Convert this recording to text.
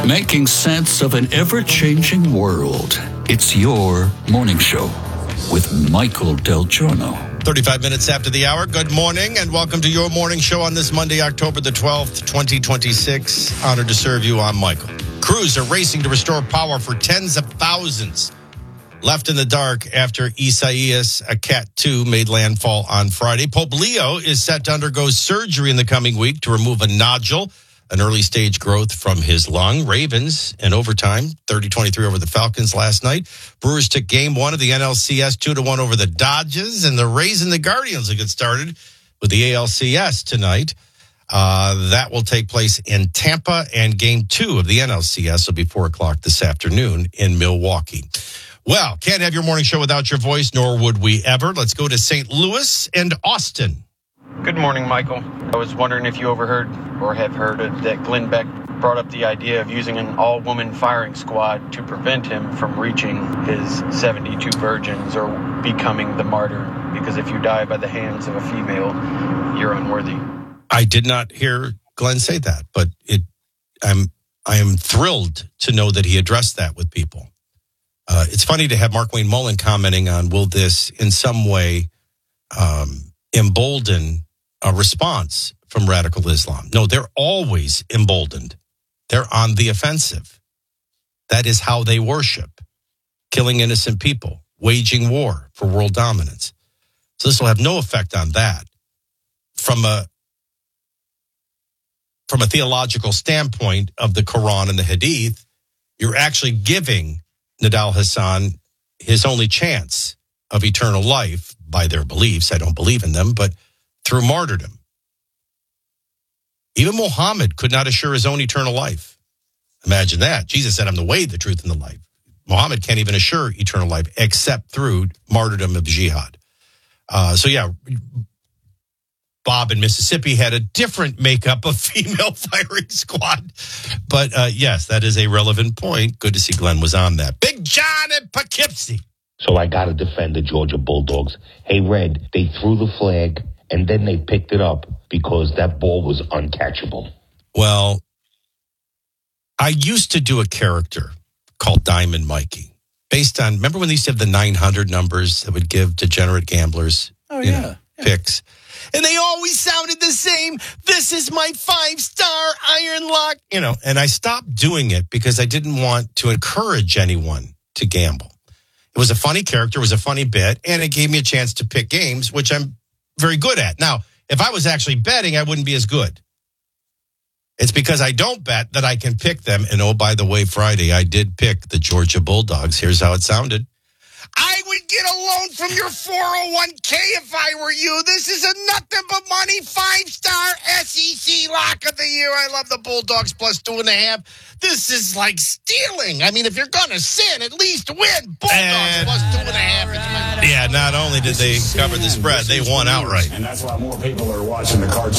Making sense of an ever-changing world. It's your morning show with Michael Del Giorno. 35 minutes after the hour. Good morning and welcome to your morning show on this Monday, October the 12th, 2026. Honored to serve you. I'm Michael. Crews are racing to restore power for tens of thousands left in the dark after Isaias, a Cat 2, made landfall on Friday. Pope Leo is set to undergo surgery in the coming week to remove a nodule, an early-stage growth from his lung. Ravens in overtime, 30-23 over the Falcons last night. Brewers took game one of the NLCS 2-1 over the Dodgers, and the Rays and the Guardians will get started with the ALCS tonight. That will take place in Tampa, and game two of the NLCS will be 4 o'clock this afternoon in Milwaukee. Well, can't have your morning show without your voice, nor would we ever. Let's go to St. Louis and Austin. Good morning, Michael. I was wondering if you overheard or have heard that Glenn Beck brought up the idea of using an all-woman firing squad to prevent him from reaching his 72 virgins or becoming the martyr, because if you die by the hands of a female, you're unworthy. I did not hear Glenn say that, but I am thrilled to know that he addressed that with people. It's funny to have Mark Wayne Mullen commenting on, will this in some way embolden a response from radical Islam? No, they're always emboldened. They're on the offensive. That is how they worship, killing innocent people, waging war for world dominance. So this will have no effect on that. From a theological standpoint of the Quran and the Hadith, you're actually giving Nidal Hasan his only chance of eternal life by their beliefs. I don't believe in them, but through martyrdom. Even Muhammad could not assure his own eternal life. Imagine that. Jesus said, I'm the way, the truth, and the life. Muhammad can't even assure eternal life except through martyrdom of jihad. Bob in Mississippi had a different makeup of female firing squad. But yes, that is a relevant point. Good to see Glenn was on that. Big John in Poughkeepsie. So I got to defend the Georgia Bulldogs. Hey, Red, they threw the flag and then they picked it up because that ball was uncatchable. Well, I used to do a character called Diamond Mikey based on, remember when they used to have the 900 numbers that would give degenerate gamblers picks? And they always sounded the same. This is my 5-star iron lock. And I stopped doing it because I didn't want to encourage anyone to gamble. It was a funny character, it was a funny bit, and it gave me a chance to pick games, which I'm very good at. Now, if I was actually betting, I wouldn't be as good. It's because I don't bet that I can pick them. And oh, by the way, Friday, I did pick the Georgia Bulldogs. Here's how it sounded. I would get a loan from your 401k if I were you. This is a nothing but money 5-star SEC lock of the year. I love the Bulldogs plus 2.5. This is like stealing. I mean, if you're going to sin, at least win. Bulldogs plus 2.5. Yeah, not only did they cover the spread, they won outright. And that's why more people are watching the cartoon.